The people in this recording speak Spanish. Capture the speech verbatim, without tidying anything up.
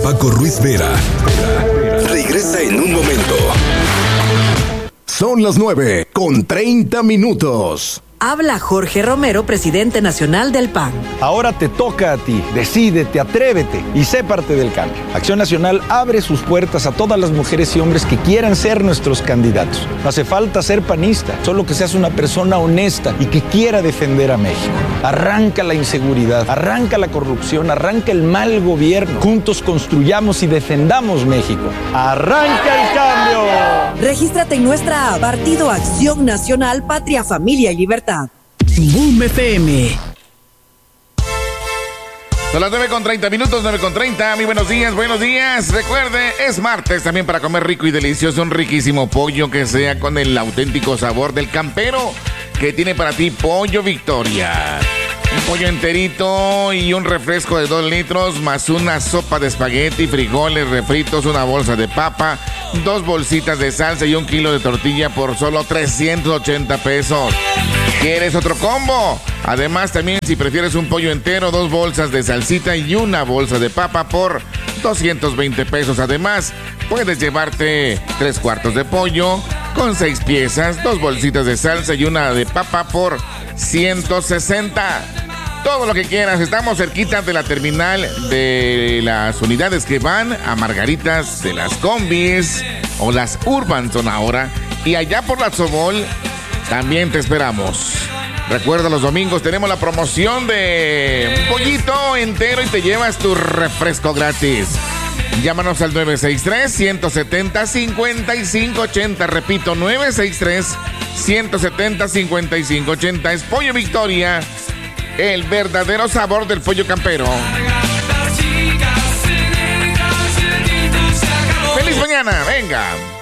Paco Ruiz Vera. Regresa en un momento. Son las nueve con treinta minutos. Habla Jorge Romero, presidente nacional del P A N. Ahora te toca a ti. Decídete, atrévete y sé parte del cambio. Acción Nacional abre sus puertas a todas las mujeres y hombres que quieran ser nuestros candidatos. No hace falta ser panista, solo que seas una persona honesta y que quiera defender a México. Arranca la inseguridad, arranca la corrupción, arranca el mal gobierno. Juntos construyamos y defendamos México. ¡Arranca el cambio! Regístrate en nuestra app, Partido Acción Nacional, Patria, Familia y Libertad. Boom F M. Son las nueve con treinta minutos, nueve con treinta. Muy buenos días, buenos días. Recuerde, es martes también para comer rico y delicioso. Un riquísimo pollo que sea con el auténtico sabor del campero que tiene para ti Pollo Victoria. Un pollo enterito y un refresco de dos litros, más una sopa de espagueti, frijoles refritos, una bolsa de papa, dos bolsitas de salsa y un kilo de tortilla por solo trescientos ochenta pesos. ¿Quieres otro combo? Además, también si prefieres un pollo entero, dos bolsas de salsita y una bolsa de papa por doscientos veinte pesos. Además, puedes llevarte tres cuartos de pollo con seis piezas, dos bolsitas de salsa y una de papa por ciento sesenta. Todo lo que quieras. Estamos cerquita de la terminal de las unidades que van a Margaritas, de las combis o las Urban son ahora. Y allá por la Sobol también te esperamos. Recuerda, los domingos tenemos la promoción de un pollito entero y te llevas tu refresco gratis. Llámanos al nueve seis tres, uno siete cero, cinco cinco ocho cero. Repito, nueve seis tres, uno siete cero, cinco cinco ocho cero. Es Pollo Victoria, el verdadero sabor del pollo campero. ¡Feliz mañana! ¡Venga!